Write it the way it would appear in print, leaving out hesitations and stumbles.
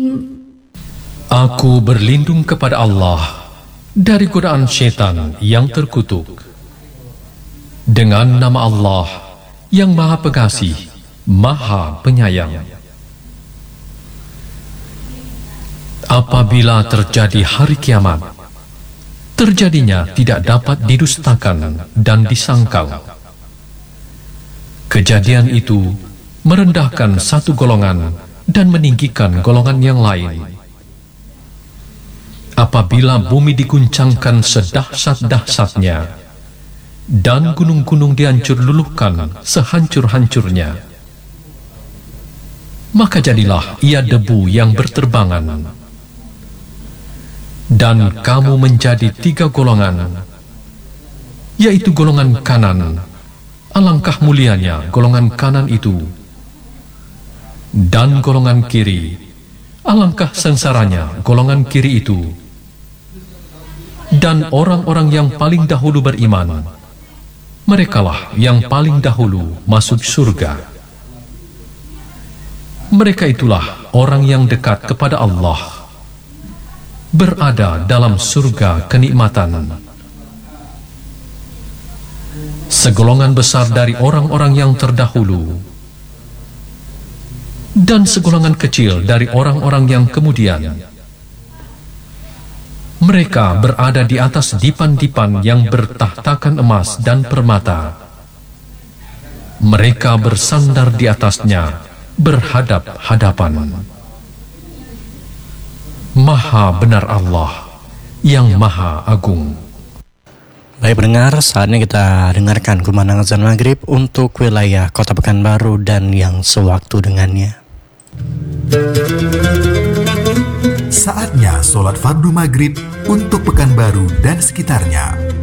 Aku berlindung kepada Allah dari godaan syaitan yang terkutuk. Dengan nama Allah yang Maha Pengasih, Maha Penyayang. Apabila terjadi hari kiamat, terjadinya tidak dapat didustakan dan disangkal. Kejadian itu merendahkan satu golongan dan meninggikan golongan yang lain. Apabila bumi diguncangkan sedahsyat-dahsyatnya dan gunung-gunung dihancur luluhkan sehancur-hancurnya, maka jadilah ia debu yang berterbangan. Dan kamu menjadi 3 golongan, yaitu golongan kanan. Alangkah mulianya golongan kanan itu. Dan golongan kiri, alangkah sengsaranya golongan kiri itu. Dan orang-orang yang paling dahulu beriman, merekalah yang paling dahulu masuk surga. Mereka itulah orang yang dekat kepada Allah, berada dalam surga kenikmatan. Segolongan besar dari orang-orang yang terdahulu dan segolongan kecil dari orang-orang yang kemudian. Mereka berada di atas dipan-dipan yang bertahtakan emas dan permata. Mereka bersandar di atasnya, berhadap-hadapan. Maha benar Allah yang Maha Agung. Baik pendengar, saatnya kita dengarkan kumandang azan maghrib untuk wilayah Kota Pekanbaru dan yang sewaktu dengannya. Saatnya sholat fardu maghrib untuk Pekanbaru dan sekitarnya.